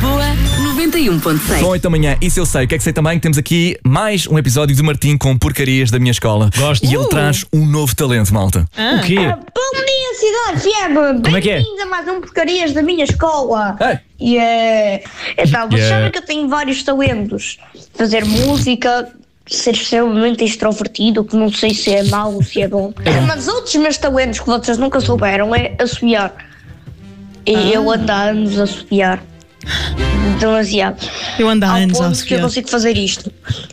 Lisboa, 91.6. São 8 da manhã, isso eu sei. O que é que sei também? Temos aqui mais um episódio do Martim com porcarias da minha escola. Gosto. E ele traz um novo talento, malta. O quê? Bom dia, Cidade FM! Como é que é? Bem-vindos a mais um Porcarias da minha escola! Ei. Então, vocês Yeah. sabem que eu tenho vários talentos. Fazer música, ser extremamente extrovertido, que não sei se é mau ou se é bom. Mas outros meus talentos que vocês nunca souberam é assobiar. E eu ando há anos a assobiar. Demasiado. Eu ando há Ao anos a ponto que eu assobiar. consigo fazer isto.